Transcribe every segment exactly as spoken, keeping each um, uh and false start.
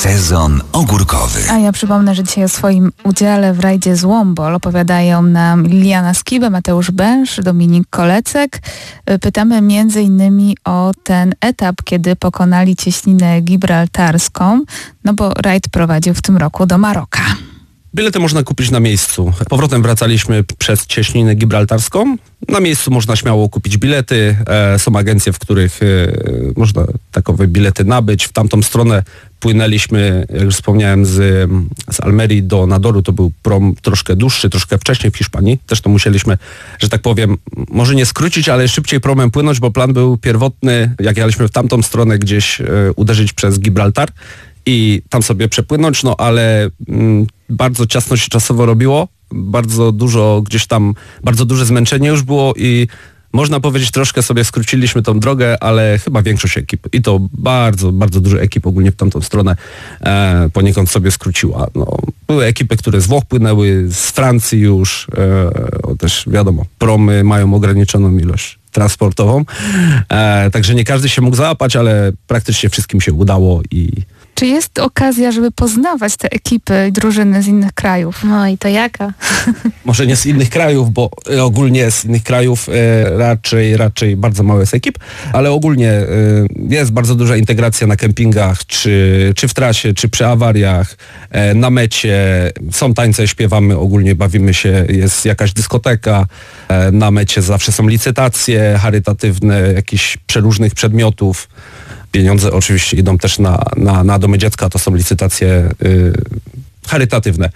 Sezon ogórkowy. A ja przypomnę, że dzisiaj o swoim udziale w rajdzie Złombol opowiadają nam Liliana Skiba, Mateusz Bęż, Dominik Kolecek. Pytamy między innymi o ten etap, kiedy pokonali cieśninę gibraltarską, no bo rajd prowadził w tym roku do Maroka. Bilety można kupić na miejscu. Powrotem wracaliśmy przez cieśninę gibraltarską. Na miejscu można śmiało kupić bilety. E, są agencje, w których e, można takowe bilety nabyć. W tamtą stronę płynęliśmy, jak już wspomniałem, z, z Almerii do Nadoru. To był prom troszkę dłuższy, troszkę wcześniej w Hiszpanii. Też to musieliśmy, że tak powiem, może nie skrócić, ale szybciej promem płynąć, bo plan był pierwotny, jak jechaliśmy w tamtą stronę, gdzieś e, uderzyć przez Gibraltar i tam sobie przepłynąć, no ale mm, bardzo ciasno się czasowo robiło, bardzo dużo gdzieś tam, bardzo duże zmęczenie już było i można powiedzieć, troszkę sobie skróciliśmy tą drogę, ale chyba większość ekip, i to bardzo, bardzo dużo ekip ogólnie w tamtą stronę e, poniekąd sobie skróciła. No, były ekipy, które z Włoch płynęły, z Francji już, e, też wiadomo, promy mają ograniczoną ilość transportową, e, także nie każdy się mógł załapać, ale praktycznie wszystkim się udało i Czy jest okazja, żeby poznawać te ekipy i drużyny z innych krajów? No i to jaka? Może nie z innych krajów, bo ogólnie z innych krajów e, raczej, raczej bardzo mało jest ekip, ale ogólnie e, jest bardzo duża integracja na kempingach, czy, czy w trasie, czy przy awariach, e, na mecie. Są tańce, śpiewamy, ogólnie bawimy się, jest jakaś dyskoteka, e, na mecie zawsze są licytacje charytatywne, jakichś przeróżnych przedmiotów. Pieniądze oczywiście idą też na, na, na domy dziecka, to są licytacje y, charytatywne.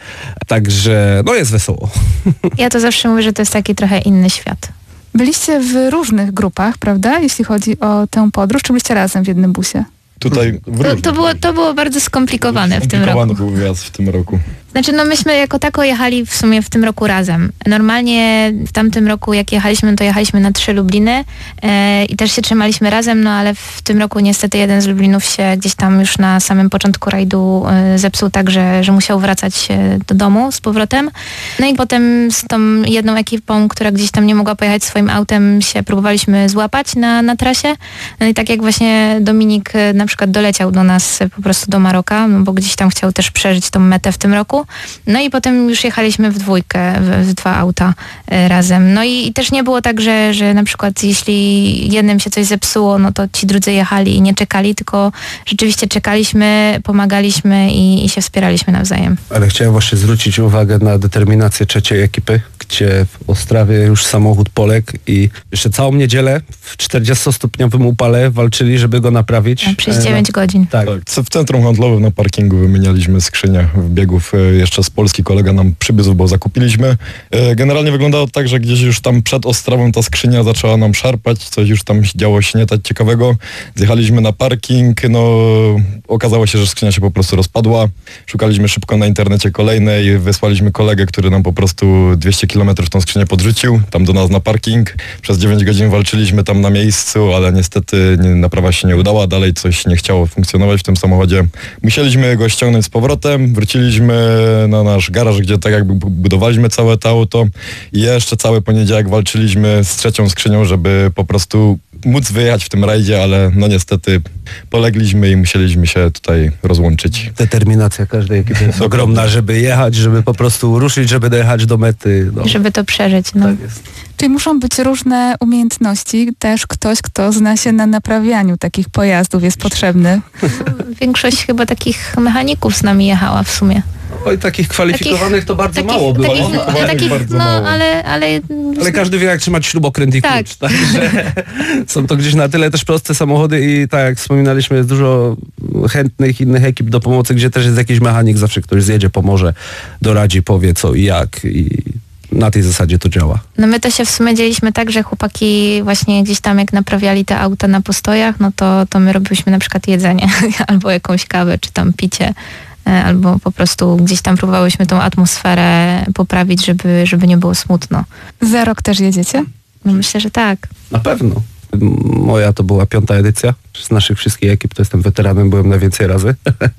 Także no jest wesoło. Ja to zawsze mówię, że to jest taki trochę inny świat. Byliście w różnych grupach, prawda? Jeśli chodzi o tę podróż, czy byliście razem w jednym busie? Tutaj w To, to, było, to było bardzo skomplikowane w tym roku. Skomplikowany był wyjazd w tym roku. Znaczy, no myśmy jako tako jechali w sumie w tym roku razem. Normalnie w tamtym roku, jak jechaliśmy, to jechaliśmy na trzy Lubliny e, i też się trzymaliśmy razem, no ale w tym roku niestety jeden z Lublinów się gdzieś tam już na samym początku rajdu e, zepsuł tak, że, że musiał wracać e, do domu z powrotem. No i potem z tą jedną ekipą, która gdzieś tam nie mogła pojechać swoim autem, się próbowaliśmy złapać na, na trasie. No i tak jak właśnie Dominik e, na przykład doleciał do nas e, po prostu do Maroka, no bo gdzieś tam chciał też przeżyć tą metę w tym roku. No i potem już jechaliśmy w dwójkę, w, w dwa auta y, razem. No i, i też nie było tak, że, że na przykład jeśli jednym się coś zepsuło, no to ci drudzy jechali i nie czekali, tylko rzeczywiście czekaliśmy, pomagaliśmy i, i się wspieraliśmy nawzajem. Ale chciałem właśnie zwrócić uwagę na determinację trzeciej ekipy, gdzie w Ostrawie już samochód poległ i jeszcze całą niedzielę w czterdziestostopniowym upale walczyli, żeby go naprawić. No, przez dziewięć godzin. Tak. Tak. W centrum handlowym na parkingu wymienialiśmy skrzynię w biegów. Jeszcze z Polski kolega nam przywiózł, bo zakupiliśmy. Generalnie wyglądało tak, że gdzieś już tam przed Ostrawą ta skrzynia zaczęła nam szarpać, coś już tam działo się nie tak ciekawego. Zjechaliśmy na parking, no okazało się, że skrzynia się po prostu rozpadła. Szukaliśmy szybko na internecie kolejnej, wysłaliśmy kolegę, który nam po prostu dwieście kilometrów tą skrzynię podrzucił, tam do nas na parking. Przez dziewięć godzin walczyliśmy tam na miejscu, ale niestety nie, naprawa się nie udała, dalej coś nie chciało funkcjonować w tym samochodzie. Musieliśmy go ściągnąć z powrotem, wróciliśmy na nasz garaż, gdzie tak jakby budowaliśmy całe to auto i jeszcze cały poniedziałek walczyliśmy z trzecią skrzynią, żeby po prostu móc wyjechać w tym rajdzie, ale no niestety polegliśmy i musieliśmy się tutaj rozłączyć. Determinacja każdej ekipy jest ogromna, żeby jechać, żeby po prostu ruszyć, żeby dojechać do mety. No. Żeby to przeżyć. No. Tak jest. Czyli muszą być różne umiejętności. Też ktoś, kto zna się na naprawianiu takich pojazdów, jest potrzebny. Większość chyba takich mechaników z nami jechała w sumie. Oj, takich kwalifikowanych takich, to bardzo takich, mało było. Takich, no, no, takich, bardzo no mało. ale, ale... Ale każdy wie, jak trzymać śrubokręt i tak. klucz. Także są to gdzieś na tyle też proste samochody i tak jak wspominaliśmy, jest dużo chętnych innych ekip do pomocy, gdzie też jest jakiś mechanik, zawsze ktoś zjedzie, pomoże, doradzi, powie co i jak i na tej zasadzie to działa. No my to się w sumie dzieliśmy tak, że chłopaki właśnie gdzieś tam jak naprawiali te auta na postojach, no to, to my robiliśmy na przykład jedzenie albo jakąś kawę, czy tam picie. Albo po prostu gdzieś tam próbowałyśmy tą atmosferę poprawić, żeby, żeby nie było smutno. Za rok też jedziecie? No myślę, że tak. Na pewno. Moja to była piąta edycja. Z naszych wszystkich ekip to jestem weteranem, byłem najwięcej razy.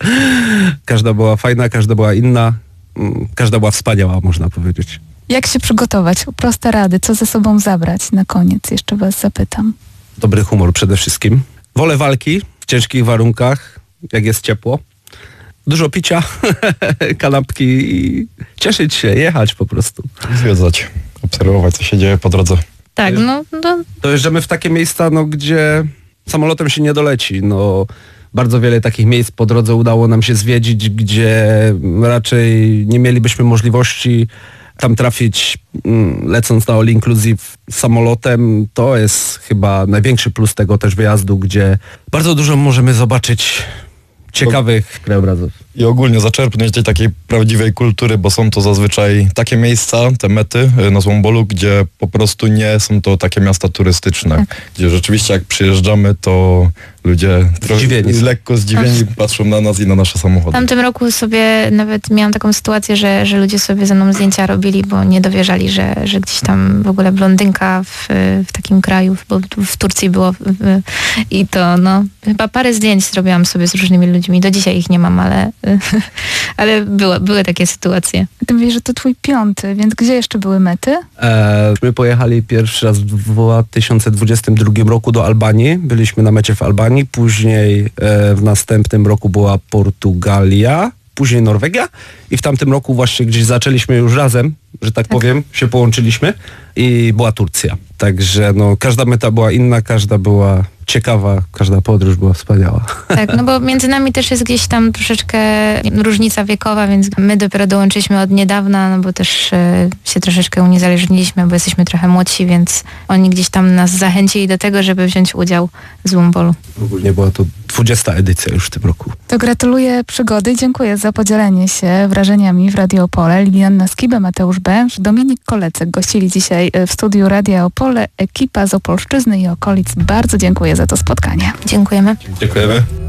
Każda była fajna, każda była inna. Każda była wspaniała, można powiedzieć. Jak się przygotować? Proste rady. Co ze sobą zabrać? Na koniec jeszcze was zapytam. Dobry humor przede wszystkim. Wolę walki w ciężkich warunkach, jak jest ciepło. Dużo picia, kanapki i cieszyć się, jechać po prostu. Zwiedzać, obserwować, co się dzieje po drodze. Tak, no, no Dojeżdżamy w takie miejsca, no, gdzie samolotem się nie doleci. No, bardzo wiele takich miejsc po drodze udało nam się zwiedzić, gdzie raczej nie mielibyśmy możliwości tam trafić, lecąc na all inclusive samolotem. To jest chyba największy plus tego też wyjazdu, gdzie bardzo dużo możemy zobaczyć ciekawych krajobrazów. I ogólnie zaczerpnąć tej takiej prawdziwej kultury, bo są to zazwyczaj takie miejsca, te mety na Złombolu, gdzie po prostu nie są to takie miasta turystyczne. Tak. Gdzie rzeczywiście jak przyjeżdżamy, to ludzie Zdziwieni. lekko zdziwieni Ach. patrzą na nas i na nasze samochody. W tamtym roku sobie nawet miałam taką sytuację, że, że ludzie sobie ze mną zdjęcia robili, bo nie dowierzali, że, że gdzieś tam w ogóle blondynka w, w takim kraju, bo w Turcji było w, i to no, chyba parę zdjęć zrobiłam sobie z różnymi ludźmi. Do dzisiaj ich nie mam, ale ale było, były takie sytuacje. Ty mówisz, że to twój piąty, więc gdzie jeszcze były mety? E, my pojechali pierwszy raz w dwa tysiące dwudziestym drugim roku do Albanii. Byliśmy na mecie w Albanii. Później e, w następnym roku była Portugalia, później Norwegia i w tamtym roku właśnie gdzieś zaczęliśmy już razem, że tak, tak. powiem, się połączyliśmy i była Turcja. Także no, każda meta była inna, każda była ciekawa, każda podróż była wspaniała. Tak, no bo między nami też jest gdzieś tam troszeczkę różnica wiekowa, więc my dopiero dołączyliśmy od niedawna, no bo też e, się troszeczkę uniezależniliśmy, bo jesteśmy trochę młodsi, więc oni gdzieś tam nas zachęcili do tego, żeby wziąć udział w Złombolu. Ogólnie była to dwudziesta edycja już w tym roku. To gratuluję przygody, dziękuję za podzielenie się wrażeniami w Radio Opole. Liliana Skiba, Mateusz Bęż, Dominik Kolecek gościli dzisiaj w studiu Radia Opole. Ekipa z Opolszczyzny i okolic bardzo dziękuję za to spotkanie. Dziękujemy. Dziękujemy.